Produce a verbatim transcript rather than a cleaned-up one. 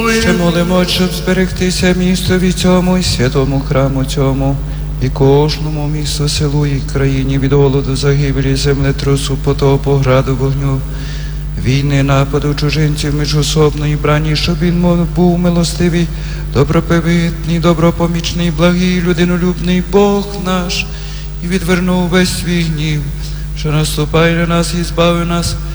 Ще молимо, щоб зберегтися містові цьому і святому храму цьому, і кожному місту, селу і країні від голоду, загибелі, землетрусу, потопу, граду, вогню, війни, нападу чужинців, міжособної брані, щоб він був милостивий, добропевитний, добропомічний, благий, людинолюбний Бог наш, і відвернув весь свій гнів, що наступає на нас і збави нас